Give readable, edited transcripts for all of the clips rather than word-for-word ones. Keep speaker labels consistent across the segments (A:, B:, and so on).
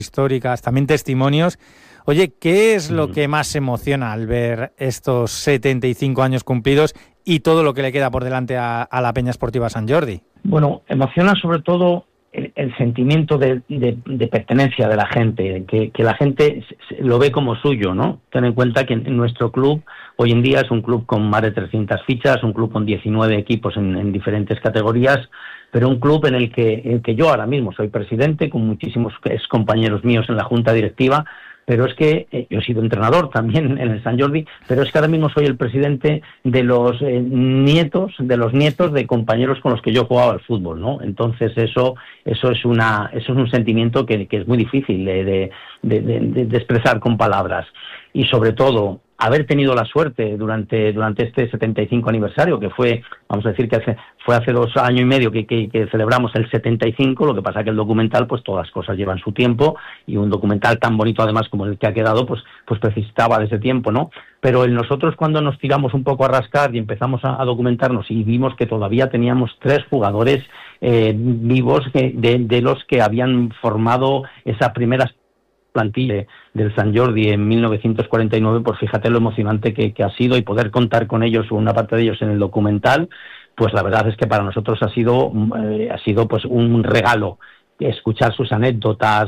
A: históricas, también testimonios. Oye, ¿qué es lo que más emociona al ver estos 75 años cumplidos y todo lo que le queda por delante a la Peña Esportiva Sant Jordi?
B: Bueno, emociona sobre todo el sentimiento de pertenencia de la gente, que la gente lo ve como suyo, ¿no? Ten en cuenta que nuestro club hoy en día es un club con más de 300 fichas, un club con 19 equipos en diferentes categorías, pero un club en el que yo ahora mismo soy presidente, con muchísimos compañeros míos en la junta directiva, pero es que yo he sido entrenador también en el Sant Jordi, pero es que ahora mismo soy el presidente de los nietos de compañeros con los que yo jugaba al fútbol, ¿no? Entonces eso es un sentimiento que es muy difícil de expresar con palabras. Y sobre todo, haber tenido la suerte durante este 75 aniversario, que fue, vamos a decir que fue hace 2 años y medio que celebramos el 75, lo que pasa que el documental, pues todas las cosas llevan su tiempo, y un documental tan bonito además como el que ha quedado, pues necesitaba de ese tiempo, ¿no? Pero nosotros cuando nos tiramos un poco a rascar y empezamos a documentarnos y vimos que todavía teníamos 3 jugadores vivos de los que habían formado esa primera plantilla del Sant Jordi en 1949, pues fíjate lo emocionante que ha sido, y poder contar con ellos, una parte de ellos en el documental, pues la verdad es que para nosotros ha sido pues un regalo escuchar sus anécdotas,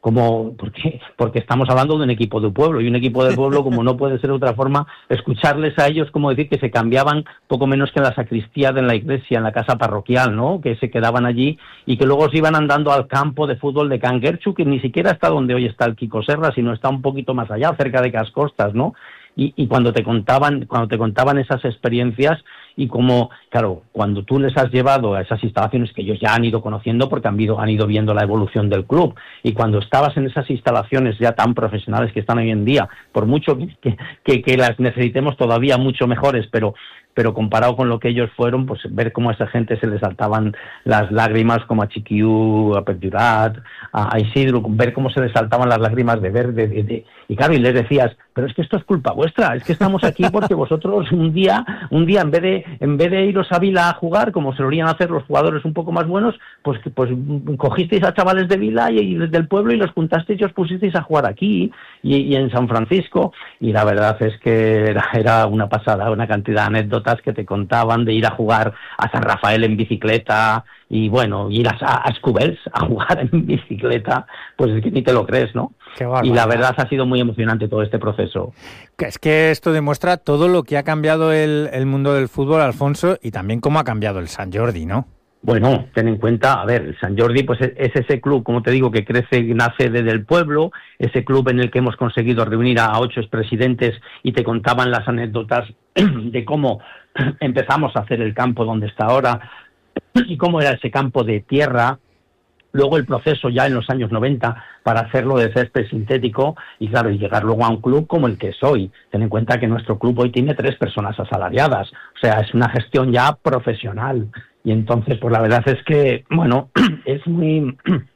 B: porque estamos hablando de un equipo de pueblo, y un equipo de pueblo, como no puede ser de otra forma, escucharles a ellos como decir que se cambiaban poco menos que en la sacristía de la iglesia, en la casa parroquial, ¿no? Que se quedaban allí y que luego se iban andando al campo de fútbol de Can Guerchu, que ni siquiera está donde hoy está el Quico Serra, sino está un poquito más allá, cerca de Cascostas, ¿no? Y cuando te contaban esas experiencias, y como, claro, cuando tú les has llevado a esas instalaciones que ellos ya han ido conociendo porque han ido viendo la evolución del club, y cuando estabas en esas instalaciones ya tan profesionales que están hoy en día, por mucho que las necesitemos todavía mucho mejores, pero comparado con lo que ellos fueron, pues ver cómo a esa gente se les saltaban las lágrimas, como a Chiquiú, a Perdurat, a Isidro, ver cómo se les saltaban las lágrimas de ver, y claro, y les decías, pero es que esto es culpa vuestra, es que estamos aquí porque vosotros un día en vez de iros a Vila a jugar, como se solían hacer los jugadores un poco más buenos, pues cogisteis a chavales de Vila y del pueblo y los juntasteis y os pusisteis a jugar aquí y en San Francisco, y la verdad es que era una pasada, una cantidad de anécdotas que te contaban de ir a jugar a San Rafael en bicicleta, y bueno, ir a Escubels a jugar en bicicleta, pues es que ni te lo crees, ¿no? Y la verdad ha sido muy emocionante todo este proceso.
A: Es que esto demuestra todo lo que ha cambiado el mundo del fútbol, Alfonso, y también cómo ha cambiado el Sant Jordi, ¿no?
B: Bueno, ten en cuenta, a ver, el Sant Jordi pues es ese club, como te digo, que nace desde el pueblo, ese club en el que hemos conseguido reunir a 8 expresidentes, y te contaban las anécdotas de cómo empezamos a hacer el campo donde está ahora, y cómo era ese campo de tierra, luego el proceso ya en los años 90 para hacerlo de césped sintético, y claro, y llegar luego a un club como el que es hoy. Ten en cuenta que nuestro club hoy tiene 3 personas asalariadas, o sea, es una gestión ya profesional, y entonces pues la verdad es que, bueno, es muy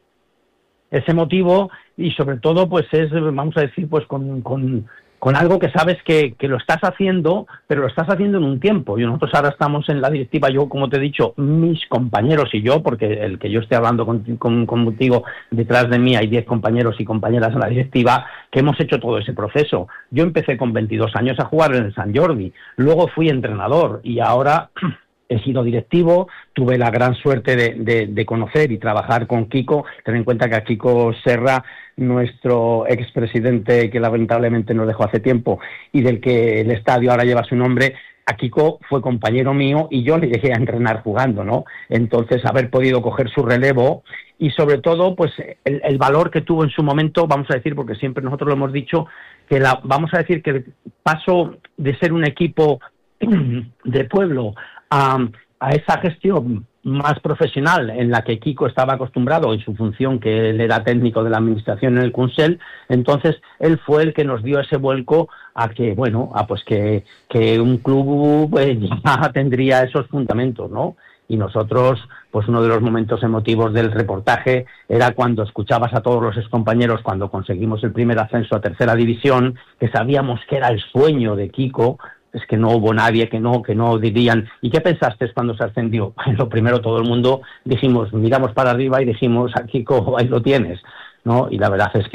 B: emotivo, y sobre todo pues es, vamos a decir, pues con algo que sabes que lo estás haciendo, pero lo estás haciendo en un tiempo. Y nosotros ahora estamos en la directiva, yo, como te he dicho, mis compañeros y yo, porque el que yo esté hablando contigo, detrás de mí hay 10 compañeros y compañeras en la directiva, que hemos hecho todo ese proceso. Yo empecé con 22 años a jugar en el Sant Jordi, luego fui entrenador, y ahora he sido directivo. Tuve la gran suerte de conocer y trabajar con Quico. Ten en cuenta que a Quico Serra, nuestro expresidente, que lamentablemente nos dejó hace tiempo, y del que el estadio ahora lleva su nombre, a Quico fue compañero mío y yo le llegué a entrenar jugando, ¿no? Entonces, haber podido coger su relevo, y sobre todo, pues el valor que tuvo en su momento, vamos a decir, porque siempre nosotros lo hemos dicho, que vamos a decir que el paso de ser un equipo de pueblo a esa gestión más profesional en la que Quico estaba acostumbrado en su función, que él era técnico de la administración en el Consell, entonces él fue el que nos dio ese vuelco a que, bueno, pues que un club pues ya tendría esos fundamentos, ¿no? Y nosotros, pues uno de los momentos emotivos del reportaje era cuando escuchabas a todos los excompañeros cuando conseguimos el primer ascenso a tercera división, que sabíamos que era el sueño de Quico. Es que no hubo nadie que no dirían, ¿y qué pensaste cuando se ascendió? Lo primero, todo el mundo dijimos, miramos para arriba y dijimos, a Quico, ahí lo tienes. ¿no? Y la verdad es que